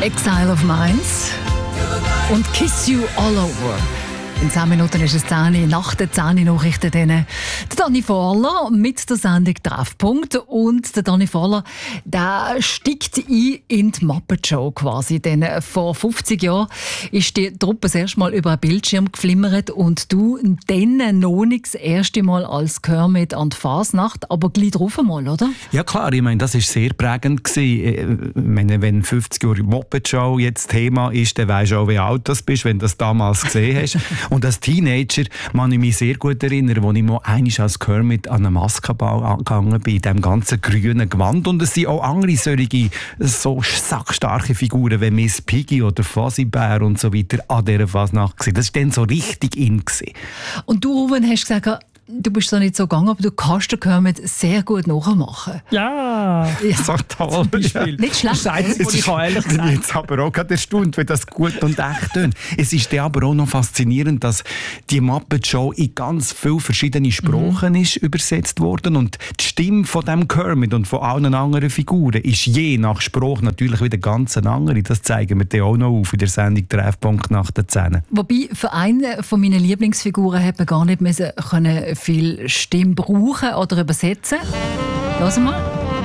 Exile of Minds und Kiss You All Over. In 10 Minuten ist es 10 nach den 10 Nachrichten. Der Dani Vorler mit der Sendung «Treffpunkt». Und der Dani Vorler, der steigt ein in die Muppet Show quasi. Denn vor 50 Jahren ist die Truppe das erste Mal über einen Bildschirm geflimmert und du dann noch nicht das erste Mal als Kermit an die Fasnacht, aber gleich drauf einmal, oder? Ja klar, ich meine, das war sehr prägend gewesen. Ich meine, wenn 50 Jahre Muppet Show jetzt Thema ist, dann weisst du auch, wie alt du bist, wenn du das damals gesehen hast. Und als Teenager kann ich mich sehr gut erinnern, als ich mal einmal als Kermit an einen Maskenball gegangen bin, in diesem ganzen grünen Gewand. Und es sind auch andere solche so sackstarke Figuren wie Miss Piggy oder Fuzzy Bear und so weiter an dieser Fasnacht gewesen. Das war dann so richtig in gewesen. Und du, Ruben, hast gesagt, du bist da nicht so gegangen, aber du kannst den Kermit sehr gut nachmachen. Ja, so toll. Nicht schlecht. Ich kann ehrlich Ich bin sagen. jetzt aber auch gerade erstaunt, wie das gut und echt tönt. Es ist dann aber auch noch faszinierend, dass die Muppet Show in ganz viele verschiedene Sprachen ist übersetzt worden und die Stimme von dem Kermit und von allen anderen Figuren ist je nach Sprache natürlich wieder ganz eine andere. Das zeigen wir dann auch noch auf in der Sendung «Treffpunkt nach den 10». Wobei, für eine von meinen Lieblingsfiguren hätte man gar nicht müssen viel Stimme brauchen oder übersetzen. Hören mal.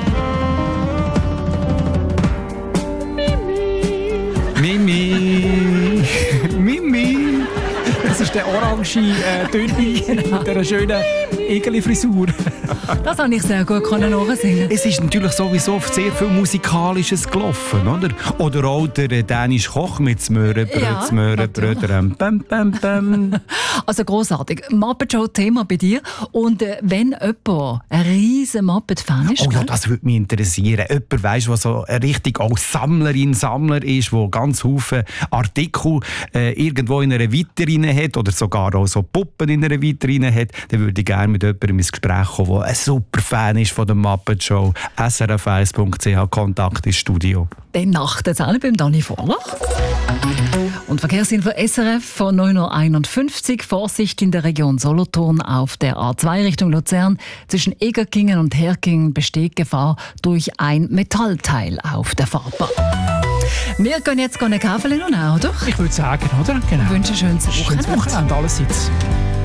Mimi! Mimi! Das ist der orange Dünni mit dieser schönen Egeli-Frisur. Das habe ich sehr gut nachsingen. Es ist natürlich sowieso sehr viel Musikalisches gelaufen, oder? Oder auch der dänische Koch mit Smörenbröt, Ja, Smörenbröt, bam, bam, bam. Also grossartig. Muppet Show Thema bei dir. Und wenn jemand ein riesen Muppet-Fan ist, Oh ja, gell? das würde mich interessieren. Jemand weiss, der so richtig auch Sammler ist, der ganz viele Artikel irgendwo in einer Vitrine hat oder sogar auch so Puppen in einer Vitrine hat, dann würde ich gerne mit jemandem ins Gespräch kommen, der ein super Fan ist von der Muppet Show. srf1.ch, Kontakt ins Studio. Dann nach der 10 beim Dani Vorler. Und Verkehrsinfo SRF von 9.51 Uhr. Vorsicht in der Region Solothurn auf der A2 Richtung Luzern. Zwischen Egerkingen und Herkingen besteht Gefahr durch ein Metallteil auf der Fahrbahn. Wir gehen jetzt einen Kaffee noch, oder? Ich würde sagen, oder? Genau. Ich wünsche ein schönes Schönes Wochenende. Wochenende allerseits.